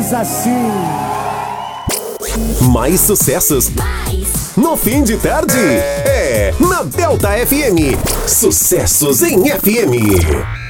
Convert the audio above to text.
diz assim. Mais sucessos no fim de tarde. É na Delta FM. Sucessos em FM.